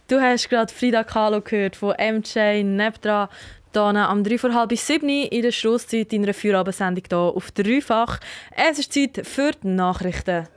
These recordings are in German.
Du hast gerade Frida Kahlo gehört von MJ Nebdra. Hier am 6:45 in der Schlusszeit in einer Feuerabendsendung hier auf Dreifach. Es ist Zeit für die Nachrichten.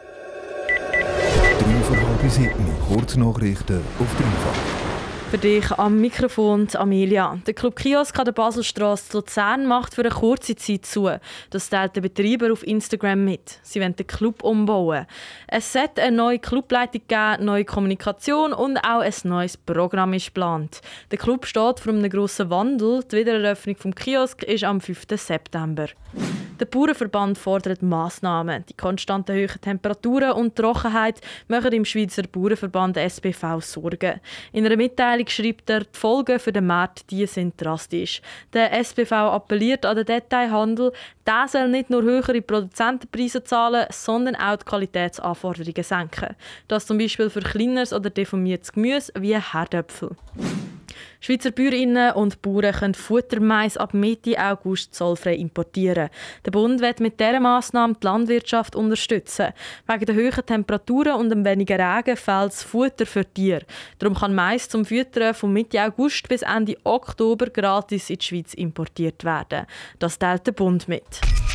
6:45, Kurznachrichten auf Dreifach. Für dich am Mikrofon Amelia. Der Club Kiosk an der Baselstrasse in Luzern macht für eine kurze Zeit zu. Das teilt der Betreiber auf Instagram mit. Sie wollen den Club umbauen. Es sollte eine neue Clubleitung geben, neue Kommunikation und auch ein neues Programm ist geplant. Der Club steht vor einem grossen Wandel. Die Wiedereröffnung des Kiosk ist am 5. September. Der Bauernverband fordert Massnahmen. Die konstanten hohen Temperaturen und Trockenheit machen im Schweizer Bauernverband SBV Sorgen. In einer Mitteilung schreibt er, die Folgen für den Markt sind drastisch. Der SBV appelliert an den Detailhandel, der soll nicht nur höhere Produzentenpreise zahlen, sondern auch die Qualitätsanforderungen senken. Das zum Beispiel für kleineres oder deformiertes Gemüse wie Herdöpfel. Schweizer Bäuerinnen und Bauern können Futtermais ab Mitte August zollfrei importieren. Der Bund will mit dieser Massnahme die Landwirtschaft unterstützen. Wegen der hohen Temperaturen und dem wenigen Regen fehlt das Futter für Tiere. Darum kann Mais zum Füttern von Mitte August bis Ende Oktober gratis in die Schweiz importiert werden. Das teilt der Bund mit.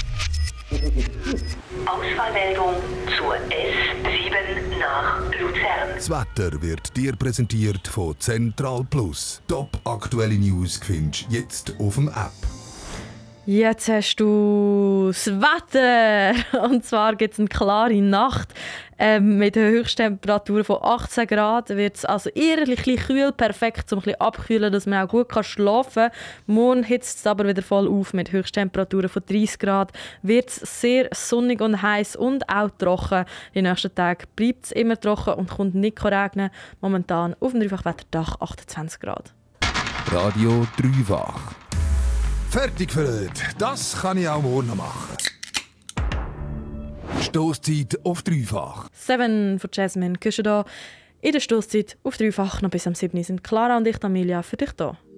Ausfallmeldung zur S7 nach Luzern. Das Wetter wird dir präsentiert von Central Plus. Top aktuelle News findest du jetzt auf dem App. Jetzt hast du das Wetter. Und zwar gibt es eine klare Nacht. Mit einer Höchsttemperatur von 18 Grad wird es also eher ein bisschen kühl, perfekt, um ein bisschen abkühlen, dass man auch gut schlafen kann. Morgen hitzt es aber wieder voll auf mit Höchsttemperaturen von 30 Grad. Wird es sehr sonnig und heiß und auch trocken. Die nächsten Tage bleibt es immer trocken und kommt nicht regnen. Momentan auf dem Dreifachwetterdach 28 Grad. Radio Dreifach. Fertig für heute. Das kann ich auch morgen noch machen. Stosszeit auf Dreifach. 7 von Jasmine Küsche da. In der Stosszeit auf Dreifach noch bis am 7. sind Clara und ich, Amelia, für dich da.